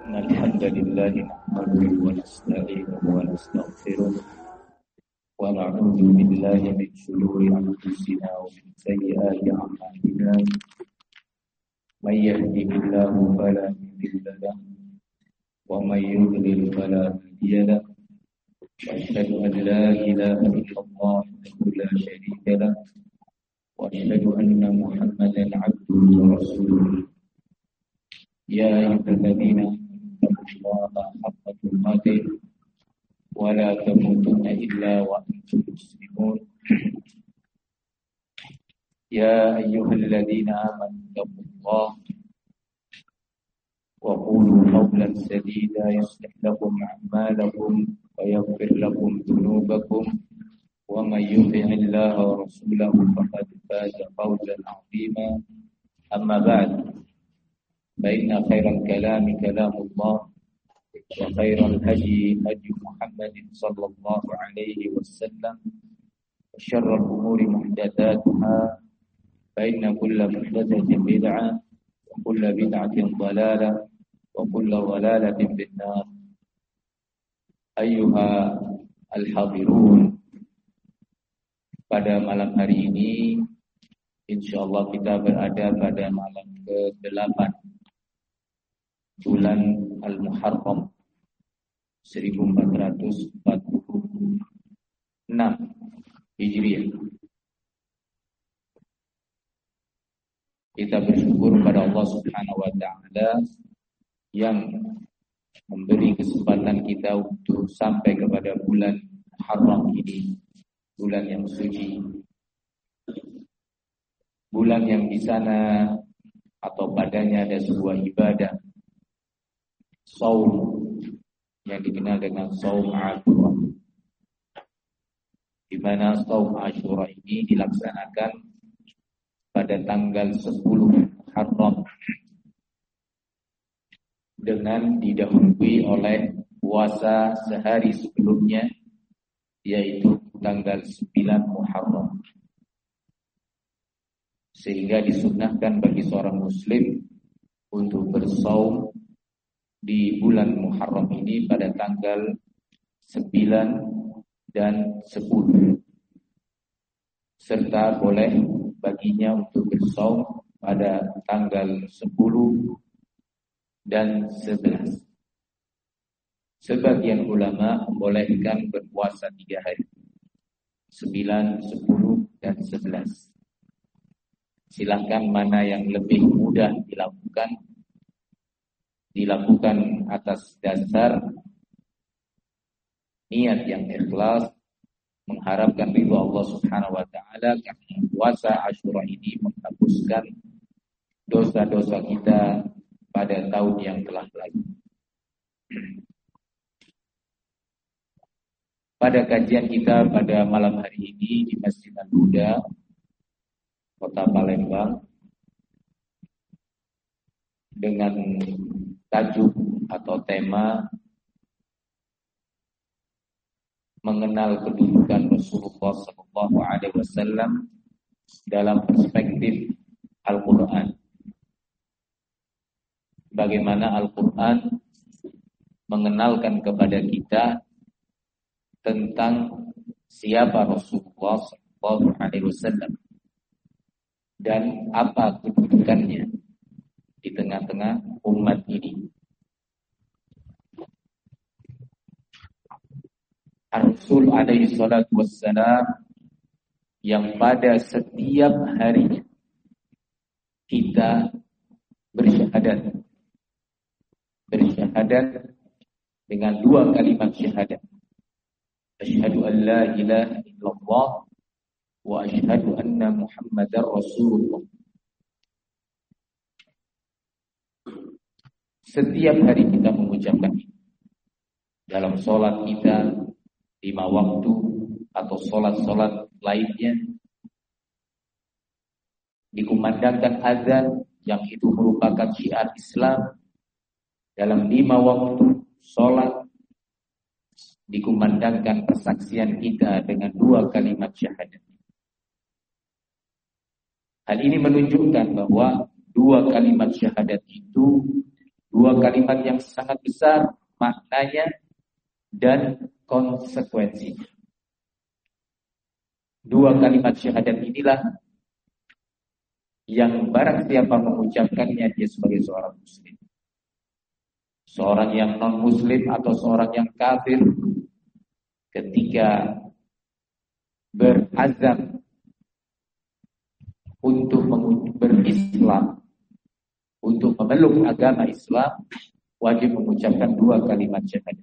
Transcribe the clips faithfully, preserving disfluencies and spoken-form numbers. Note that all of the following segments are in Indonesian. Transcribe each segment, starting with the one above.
إن الحمد لله نحمده ونستعينه ونستغفره ونعوذ بالله من شرور أنفسنا ومن سيئات أعمالنا من يهده الله فلا مضل له ومن يضلل فلا هادي له وأشهد أن لا إله إلا الله وحده لا شريك له وأشهد أن محمدا عبده ورسوله يا أيها الذين اتقوا الله حق تقاته ولا تموتن إلا وأنتم مسلمون يا أيها الذين آمنوا اتقوا الله وقولوا قولا سديدا يصلح لكم أعمالكم ويغفر لكم ذنوبكم ومن يطع الله ورسوله فقد فاز فوزا عظيما أما بعد فإن خير الكلام كلام الله وخير الهدي هدي محمد صلى الله عليه وسلم وشر الأمور محدثاتها فإن كل محدثة بدعة وكل بدعة ضلالة وكل ضلالة في النار أيها الحاضرون. Pada malam hari ini insyaallah kita berada pada malam ke delapan bulan Al-Muharram seribu empat ratus empat puluh enam Hijriah. Kita bersyukur pada Allah Subhanahu wa taala yang memberi kesempatan kita untuk sampai kepada bulan Muharram ini, bulan yang suci, bulan yang di sana atau padanya ada sebuah ibadah saum yang dikenal dengan saum Ashura, di mana saum Ashura ini dilaksanakan pada tanggal sepuluh Muharram dengan didahului oleh puasa sehari sebelumnya, yaitu tanggal sembilan Muharram. Sehingga disunnahkan bagi seorang muslim untuk bersaum di bulan Muharram ini pada tanggal sembilan dan sepuluh, serta boleh baginya untuk bersaum pada tanggal sepuluh dan sebelas. Sebagian ulama membolehkan berpuasa tiga hari, sembilan, sepuluh, dan sebelas. Silahkan mana yang lebih mudah dilakukan, dilakukan atas dasar niat yang ikhlas, mengharapkan ridha Allah Subhanahu wa taala, karena puasa Ashura ini menghapuskan dosa-dosa kita pada tahun yang telah lalu. Pada kajian kita pada malam hari ini di Masjid Al-Huda, Kota Palembang, dengan tajuk atau tema mengenal kedudukan Rasulullah sallallahu alaihi wasallam dalam perspektif Al-Qur'an. Bagaimana Al-Qur'an mengenalkan kepada kita tentang siapa Rasulullah sallallahu alaihi wasallam dan apa kedudukannya di tengah-tengah umat ini. Rasul alaihi salatu wassalam yang pada setiap harinya kita bersyahadat bersyahadat dengan dua kalimat syahadat, asyhadu an la ilaha illallah wa asyhadu anna Muhammadar Rasulullah. Setiap hari kita mengucapkan ini dalam sholat kita lima waktu atau sholat-sholat lainnya, dikumandangkan azan yang itu merupakan syiar Islam. Dalam lima waktu sholat dikumandangkan persaksian kita dengan dua kalimat syahadat. Hal ini menunjukkan bahwa dua kalimat syahadat itu, dua Dua kalimat yang sangat besar maknanya dan konsekuensinya. Dua kalimat syahadat inilah yang barang siapa mengucapkannya dia sebagai seorang muslim. Seorang yang non-muslim atau seorang yang kafir ketika berazam untuk berislam, untuk memeluk agama Islam, wajib mengucapkan dua kalimat syahadat.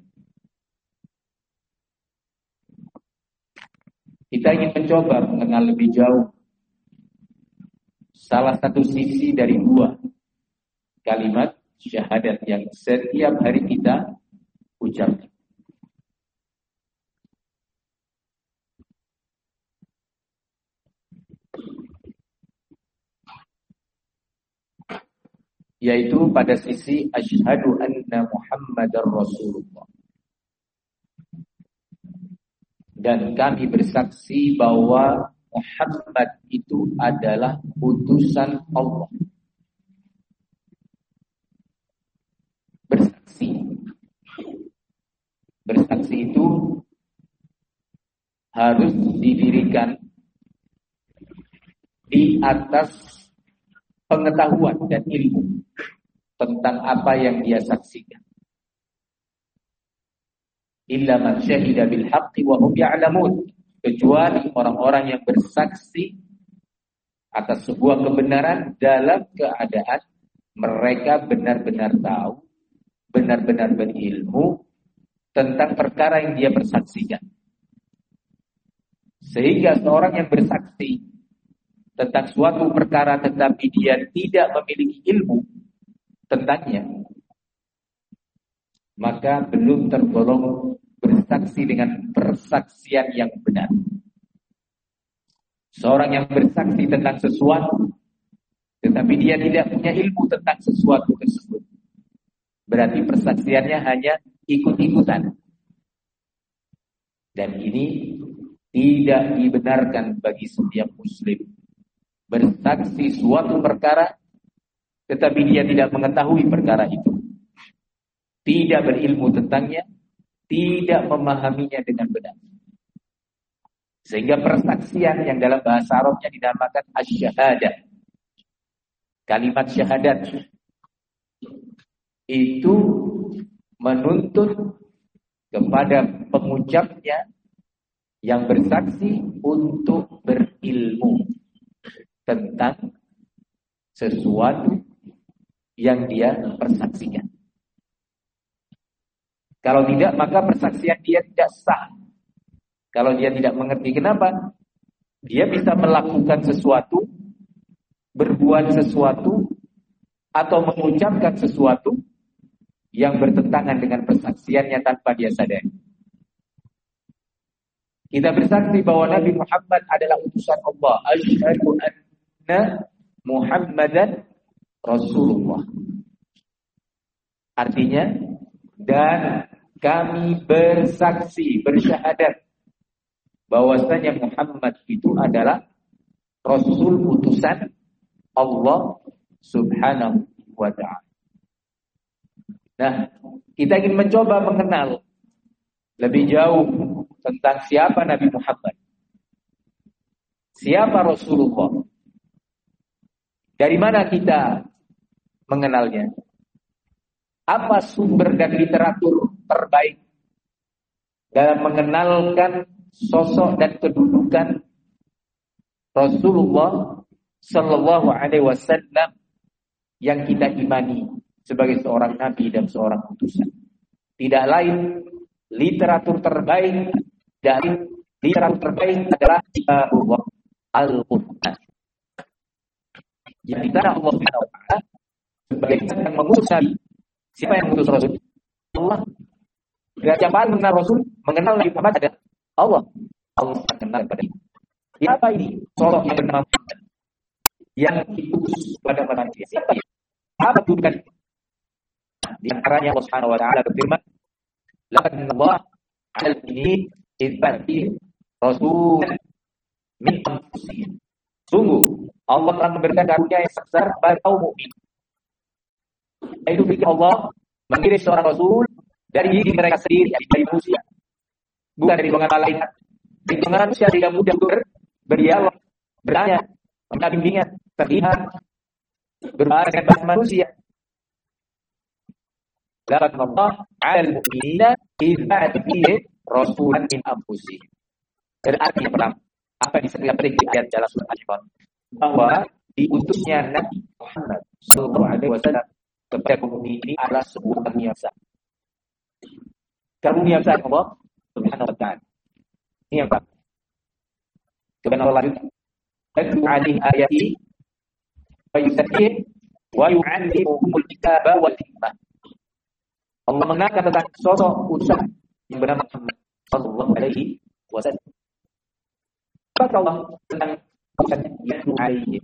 Kita ingin mencoba mengenal lebih jauh salah satu sisi dari dua kalimat syahadat yang setiap hari kita ucapkan. Yaitu pada sisi asyhadu anna Muhammadar Rasulullah. Dan kami bersaksi bahwa Muhammad itu adalah utusan Allah. Bersaksi. Bersaksi itu harus didirikan di atas pengetahuan dan ilmu tentang apa yang dia saksikan. Illa man syahida bil haqqi wa hum ya'lamun, kecuali orang-orang yang bersaksi atas sebuah kebenaran dalam keadaan mereka benar-benar tahu, benar-benar berilmu tentang perkara yang dia bersaksikan. Sehingga seorang yang bersaksi tentang suatu perkara tetapi dia tidak memiliki ilmu tentangnya, maka belum tergolong bersaksi dengan persaksian yang benar. Seorang yang bersaksi tentang sesuatu tetapi dia tidak punya ilmu tentang sesuatu tersebut, berarti persaksiannya hanya ikut-ikutan. Dan ini tidak dibenarkan bagi setiap muslim. Bersaksi suatu perkara tetapi dia tidak mengetahui perkara itu, tidak berilmu tentangnya, tidak memahaminya dengan benar. Sehingga persaksian yang dalam bahasa Arabnya dinamakan asy-syahadah, kalimat syahadat, itu menuntut kepada pengucapnya yang bersaksi untuk berilmu tentang sesuatu yang dia persaksikan. Kalau tidak, maka persaksian dia tidak sah. Kalau dia tidak mengerti, kenapa? Dia bisa melakukan sesuatu, berbuat sesuatu, atau mengucapkan sesuatu yang bertentangan dengan persaksiannya tanpa dia sadari. Kita bersaksi bahwa Nabi Muhammad adalah utusan Allah. Asyhadu anna Muhammadan Rasulullah. Artinya, dan kami bersaksi, bersyahadat bahwasanya Muhammad itu adalah Rasul utusan Allah Subhanahu wa ta'ala. Nah, kita ingin mencoba mengenal lebih jauh tentang siapa Nabi Muhammad, siapa Rasulullah, dari mana kita mengenalnya, apa sumber dan literatur terbaik dalam mengenalkan sosok dan kedudukan Rasulullah Sallallahu Alaihi Wasallam yang kita imani sebagai seorang nabi dan seorang utusan. Tidak lain literatur terbaik dari literatur terbaik adalah Kitabullah Al-Quran. Yang ditanya Allah Subhanahu Wa Taala sebagai yang mengutus nabi. Siapa yang mengutus Rasul? Allah. Dan siapa yang mengenal Rasul? Mengenal Nabi Muhammad adalah Allah. Allah kenal kepada ini. Siapa ini? Sosok yang bernama Muhammad yang diutus kepada manusia. Siapa ini? Apa tujuan? Di antaranya Allah Subhanahu Wa Taala berfirman, "Laqad Allah al ini ibadi Rasul min anfusihim." Sungguh Allah telah memberikan karunia yang besar bagi kaum mukmin. Itu bagi Allah mengirim seorang rasul dari diri mereka sendiri, dari manusia, bukan dari golongan malaikat. Dari golongan manusia tidak mudah untuk berdialog, bertanya, meminta bimbingan, terlihat, berbahasa dengan bahasa manusia. Laqad Allah 'alal mu'minina idh ba'atha fihim rasulan min anfusihim. Berarti yang pertama, apa yang disebutkan pada ayat dalam surat Al-Imran, bahwa diutusnya Nabi Muhammad sallallahu alaihi wasallam kepada kaum ini adalah sebuah karunia besar. Karunia besar Allah Subhanahu wa taala. Ini yang pertama. Kemudian Allah lanjutkan, "Atlu 'alaihi ayati wa yuzakkihim wa yu'allimuhumul kitaba wal hikmah." Allah mengenalkan tentang sosok utusan yang bernama Muhammad sallallahu alaihi wasallam. Kata Allah tentang utusan yaitu alaihi.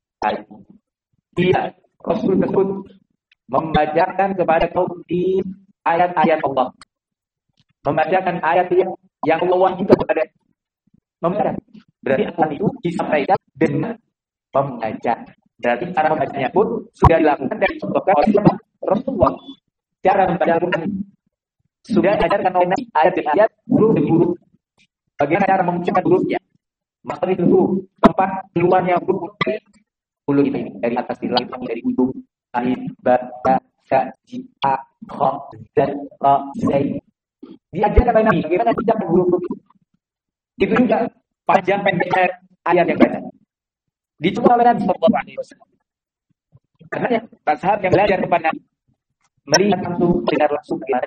Dia Rasul tersebut membacakan kepada kaum di ayat-ayat Allah. Membacakan ayat yang yang Allah wahyukan kepada membaca. Berarti Al-Quran itu disampaikan dengan membaca. Berarti cara membacanya pun sudah dilakukan dan disebutkan oleh Rasulullah. Cara membaca Al-Quran sudah diajarkan oleh Nabi ayat demi ayat, huruf demi huruf. Bagaimana cara mengucapkan hurufnya? Maksud itu huruf, tempat keluarnya huruf dari huruf ini, dari atas di langit dari ujung, alif, ba, ta, sa, ji, a, kha, zal, ra, zai. Diajarkan oleh Nabi bagaimana mengucapkan huruf itu. Itu juga panjang pendek ayat yang baca. Dicoba oleh Nabi sallallahu alaihi wasallam. Karena para sahabat yang belajar kepada Nabi melihat langsung, dengar langsung bagaimana